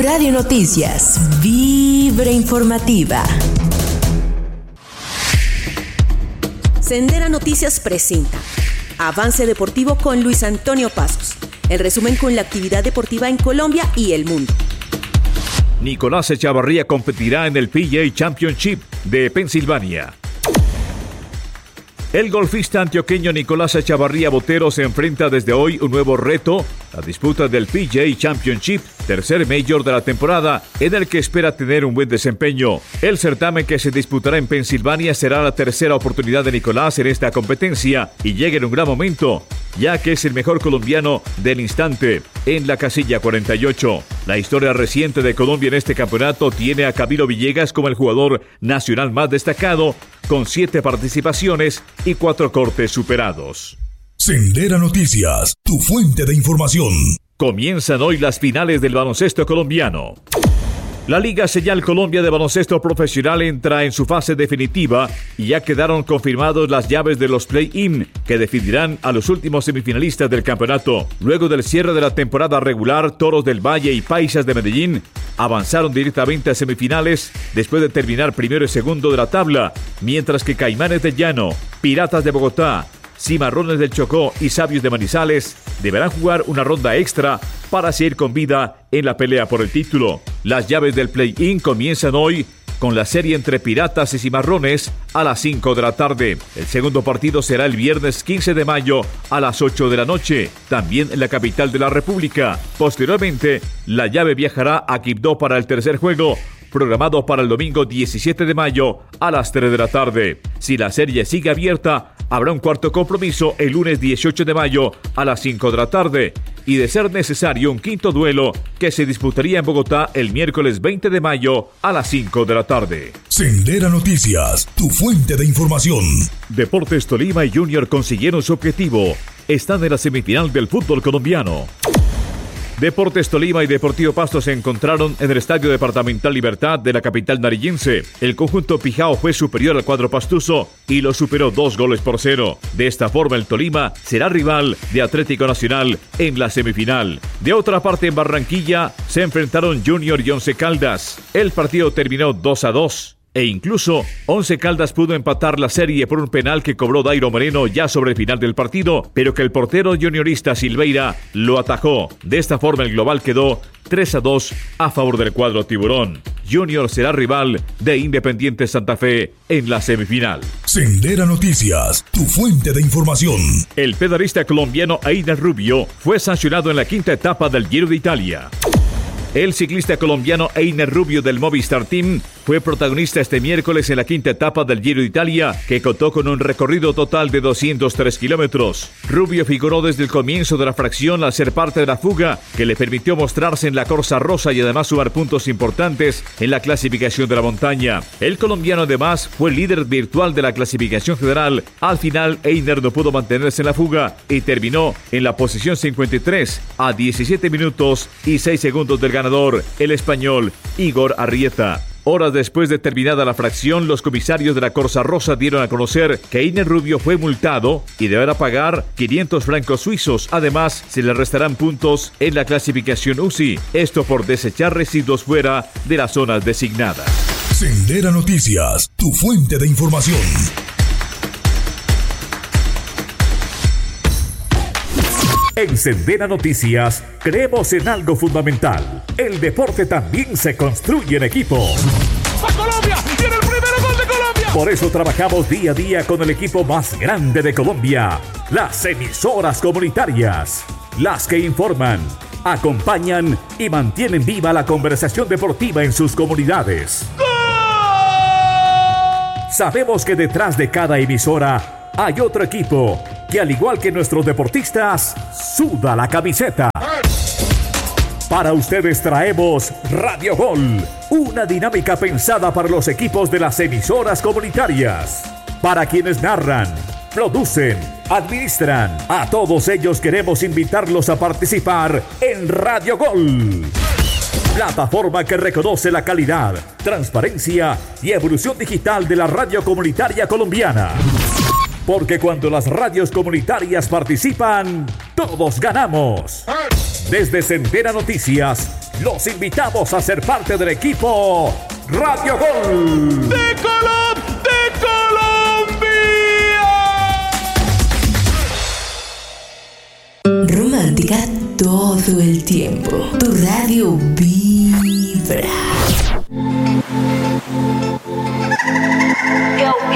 Radio Noticias, Vibra Informativa. Sendera Noticias presenta Avance Deportivo con Luis Antonio Pasos. El resumen con la actividad deportiva en Colombia y el mundo. Nicolás Echavarría competirá en el PGA Championship de Pensilvania. El golfista antioqueño Nicolás Echavarría Botero se enfrenta desde hoy un nuevo reto, la disputa del PGA Championship, tercer major de la temporada, en el que espera tener un buen desempeño. El certamen que se disputará en Pensilvania será la tercera oportunidad de Nicolás en esta competencia y llega en un gran momento, ya que es el mejor colombiano del instante, en la casilla 48. La historia reciente de Colombia en este campeonato tiene a Camilo Villegas como el jugador nacional más destacado, con 7 participaciones y 4 cortes superados. Sendera Noticias, tu fuente de información. Comienzan hoy las finales del baloncesto colombiano. La Liga Señal Colombia de Baloncesto Profesional entra en su fase definitiva y ya quedaron confirmados las llaves de los play-in que definirán a los últimos semifinalistas del campeonato. Luego del cierre de la temporada regular, Toros del Valle y Paisas de Medellín avanzaron directamente a semifinales después de terminar primero y segundo de la tabla, mientras que Caimanes de Llano, Piratas de Bogotá, Cimarrones del Chocó y Sabios de Manizales deberán jugar una ronda extra para seguir con vida en la pelea por el título. Las llaves del play-in comienzan hoy con la serie entre Piratas y Cimarrones a las 5 de la tarde. El segundo partido será el viernes 15 de mayo a las 8 de la noche, también en la capital de la República. Posteriormente, la llave viajará a Quibdó para el tercer juego, programado para el domingo 17 de mayo a las 3 de la tarde. Si la serie sigue abierta, habrá un cuarto compromiso el lunes 18 de mayo a las 5 de la tarde y, de ser necesario, un quinto duelo que se disputaría en Bogotá el miércoles 20 de mayo a las 5 de la tarde. Sendera Noticias, tu fuente de información. Deportes Tolima y Junior consiguieron su objetivo. Están en la semifinal del fútbol colombiano. Deportes Tolima y Deportivo Pasto se encontraron en el Estadio Departamental Libertad de la capital nariñense. El conjunto Pijao fue superior al cuadro pastuso y lo superó 2-0. De esta forma, el Tolima será rival de Atlético Nacional en la semifinal. De otra parte, en Barranquilla se enfrentaron Junior y Once Caldas. El partido terminó 2-2. E incluso Once Caldas pudo empatar la serie por un penal que cobró Dairo Moreno ya sobre el final del partido, pero que el portero juniorista Silveira lo atajó. De esta forma, el global quedó 3-2 a favor del cuadro tiburón. Junior será rival de Independiente Santa Fe en la semifinal. Sendera Noticias, tu fuente de información. El pedalista colombiano Einer Rubio fue sancionado en la quinta etapa del Giro de Italia. El ciclista colombiano Einer Rubio del Movistar Team fue protagonista este miércoles en la quinta etapa del Giro de Italia, que contó con un recorrido total de 203 kilómetros. Rubio figuró desde el comienzo de la fracción al ser parte de la fuga, que le permitió mostrarse en la Corsa Rosa y además sumar puntos importantes en la clasificación de la montaña. El colombiano además fue líder virtual de la clasificación general. Al final, Einer no pudo mantenerse en la fuga y terminó en la posición 53 a 17 minutos y 6 segundos del ganador, el español Igor Arrieta. Horas después de terminada la fracción, los comisarios de la Corsa Rosa dieron a conocer que Einer Rubio fue multado y deberá pagar 500 francos suizos. Además, se le restarán puntos en la clasificación UCI. Esto por desechar residuos fuera de las zonas designadas. Sendera Noticias, tu fuente de información. En Sendera Noticias creemos en algo fundamental. El deporte también se construye en equipo. ¡A Colombia! ¡Tiene el primer gol de Colombia! Por eso trabajamos día a día con el equipo más grande de Colombia, las emisoras comunitarias. Las que informan, acompañan y mantienen viva la conversación deportiva en sus comunidades. ¡Gol! Sabemos que detrás de cada emisora hay otro equipo que, al igual que nuestros deportistas, suda la camiseta. Para ustedes traemos Radio Gol, una dinámica pensada para los equipos de las emisoras comunitarias. Para quienes narran, producen, administran, a todos ellos queremos invitarlos a participar en Radio Gol. Plataforma que reconoce la calidad, transparencia y evolución digital de la radio comunitaria colombiana. Porque cuando las radios comunitarias participan, todos ganamos. Desde Sendera Noticias, los invitamos a ser parte del equipo Radio Gol ¡De Colombia! Romántica todo el tiempo. Tu radio vibra.